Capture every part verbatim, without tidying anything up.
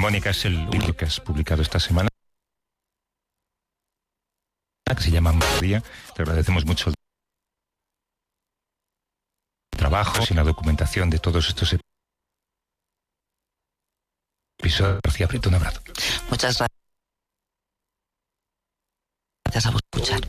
Mónica es el único que has publicado esta semana, que se llama María. Te agradecemos mucho el trabajo y la documentación de todos estos episodios. García Prieto, un abrazo. Muchas gracias. Gracias a vos por escuchar.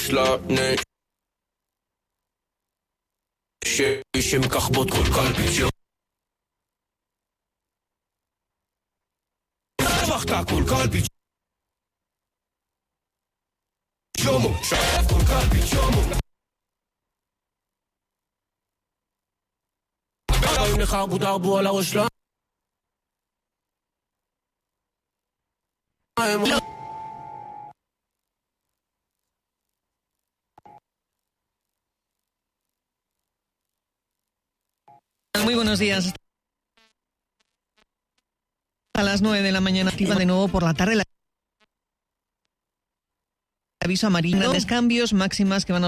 Muy buenos días. A las nueve de la mañana activa de nuevo por la tarde la aviso amarillo. Grandes cambios, máximas que van a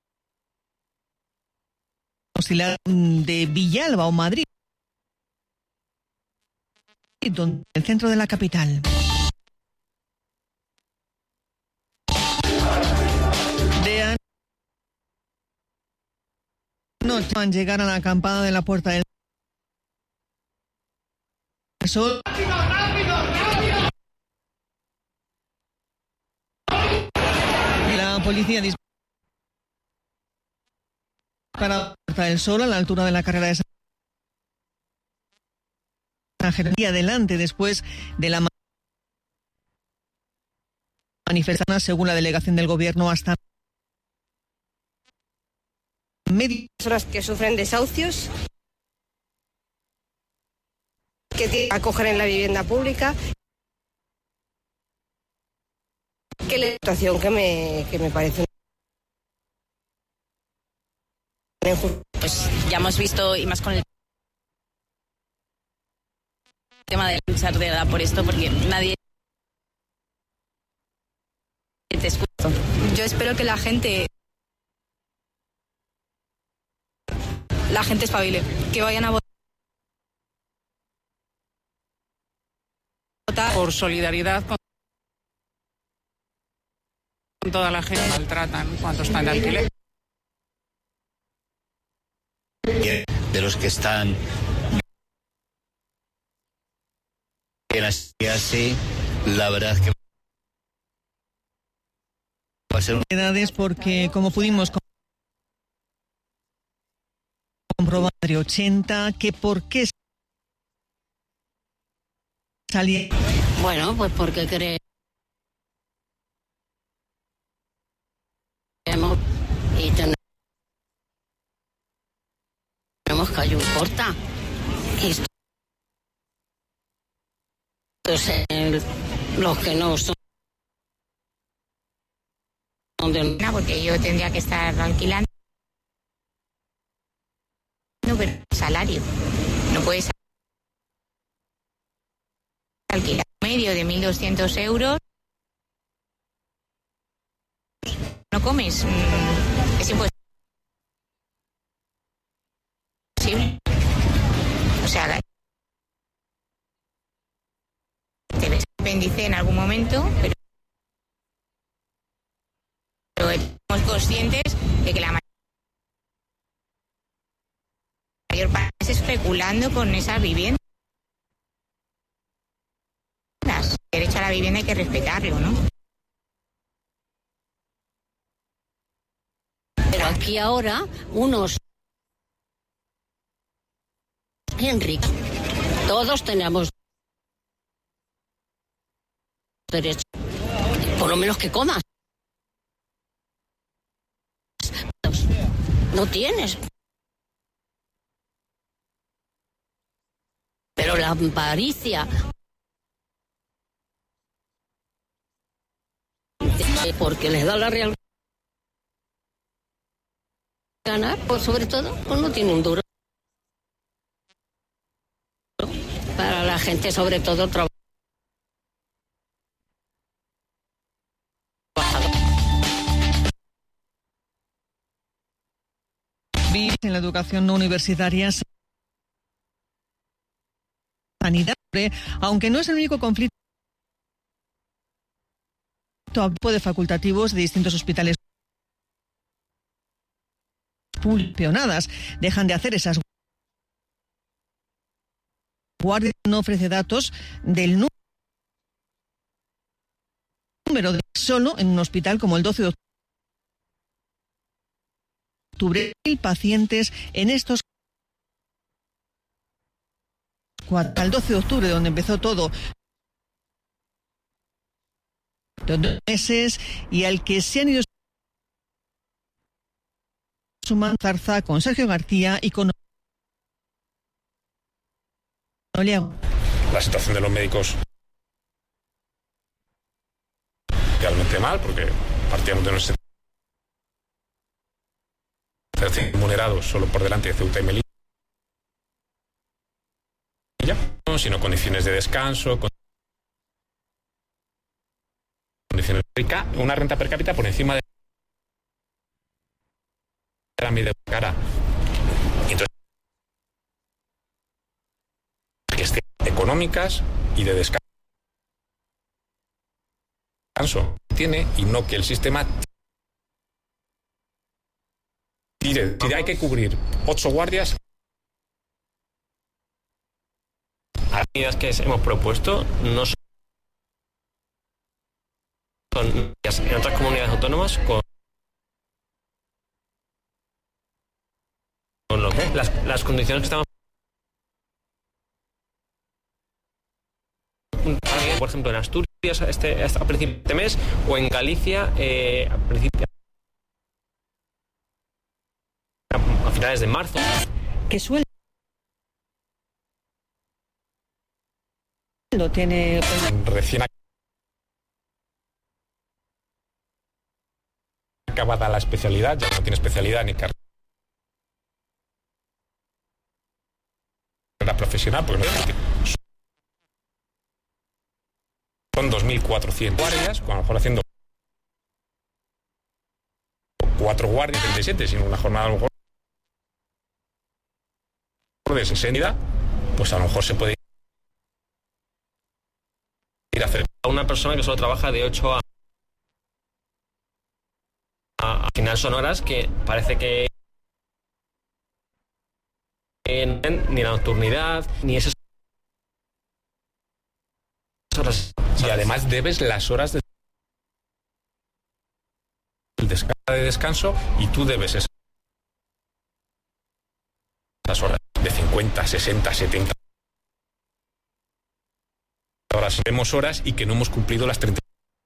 oscilar de Villalba o Madrid, donde el centro de la capital. De anoche van a llegar a la acampada de la Puerta del Sol. La policía dispara para la Puerta del Sol a la altura de la carrera de San Ángel. Y adelante después de la manifestación, según la delegación del gobierno, hasta medio. Personas que sufren desahucios, que tienen que acoger en la vivienda pública, que la situación que me, que me parece pues ya hemos visto, y más con el tema de luchar de edad por esto, porque nadie te escucha. Yo espero que la gente la gente espabile, que vayan a votar por solidaridad con toda la gente que maltratan cuando están de alquiler. De los que están bien así, la verdad es que va a ser un... edades, porque como pudimos comprobar de ochenta, que por qué salía. Bueno, pues porque creemos y tenemos que ayudar corta. Y entonces los que no son de... porque yo tendría que estar alquilando, pero salario no puedes alquilar medio de mil doscientos euros, no comes, es imposible. O sea, te ves apéndice en algún momento, pero, pero somos conscientes de que la mayor parte es especulando con esas viviendas. El derecho a la vivienda hay que respetarlo, ¿no? Pero aquí ahora unos Enrique, todos tenemos derecho, por lo menos que comas. No tienes. Pero la avaricia, porque les da la real ganar, pues sobre todo, pues no tiene un duro. Para la gente, sobre todo, trabajar. En la educación no universitaria Sanidad, aunque no es el único conflicto de facultativos de distintos hospitales pulpeonadas. Dejan de hacer esas guardias, no ofrece datos del número de solo en un hospital como el doce de octubre, mil pacientes en estos cuatro, al doce de octubre, donde empezó todo, dos meses, y al que se han ido sumando Zarza con Sergio García y con Oliago. La situación de los médicos realmente mal, porque partíamos de unos remunerados solo por delante de Ceuta y Melilla, sino condiciones de descanso, condiciones de una renta per cápita por encima de la media de cara. Entonces, gestión económicas y de descanso tiene, y no que el sistema tire. Si hay que cubrir ocho guardias. Las medidas que hemos propuesto no son en otras comunidades autónomas con Con lo que las, las condiciones que estamos, por ejemplo, en Asturias este, a principios de este mes, o en Galicia eh, a, principios, a, a finales de marzo. ¿Qué sueldo tiene recién acabada la especialidad? Ya no tiene especialidad ni carrera profesional, porque no son dos mil cuatrocientos guardias, con a lo mejor haciendo cuatro guardias, treinta y siete, sino una jornada a lo mejor de sesenta, pues a lo mejor se puede ir a hacer a una persona que solo trabaja de ocho a a, al final son horas que parece que ni la nocturnidad, ni esas horas. Y además debes las horas de descanso, y tú debes esas horas de cincuenta, sesenta, setenta horas. Tenemos horas y que no hemos cumplido las treinta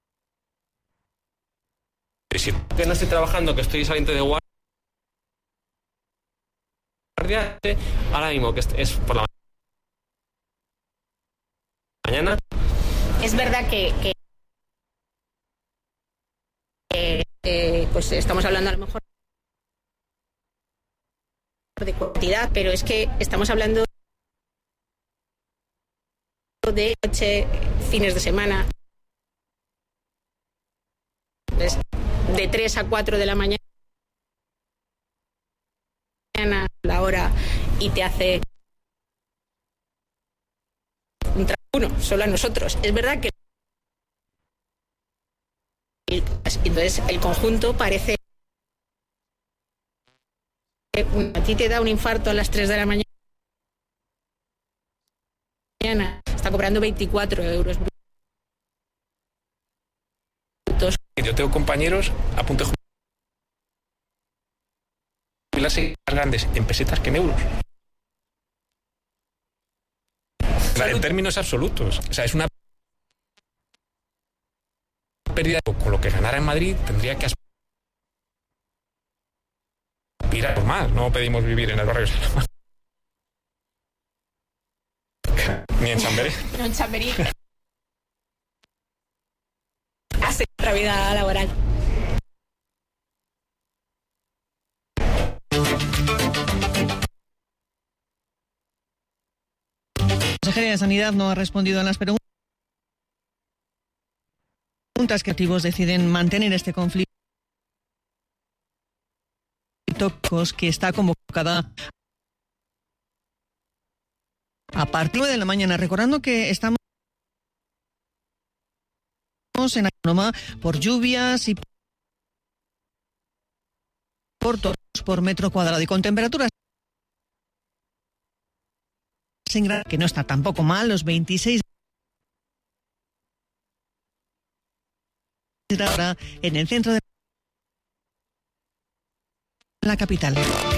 y siete. Que no estoy trabajando, que estoy saliendo de guardia. Ahora mismo que es por la mañana. Es verdad que, que, que eh, pues estamos hablando a lo mejor de cantidad, pero es que estamos hablando de noche, fines de semana, de tres a cuatro de la mañana la hora, y te hace un trabajo uno, solo a nosotros. Es verdad que entonces el conjunto parece que a ti te da un infarto a las tres de la mañana, está cobrando veinticuatro euros. Yo tengo compañeros a punto de jubilarse más grandes en pesetas que en euros. En términos absolutos. O sea, es una pérdida. Con lo que ganara en Madrid tendría que aspirar por más. No pedimos vivir en el barrio de Salamanca ni en Chamberí. No, en Chamberí. Hace otra vida laboral. La Consejería de Sanidad no ha respondido a las preguntas que activos deciden mantener este conflicto que está convocada a partir de la mañana. Recordando que estamos en Autónoma por lluvias y por todos por metro cuadrado y con temperaturas que no está tampoco mal, los veintiséis grados en el centro de la capital.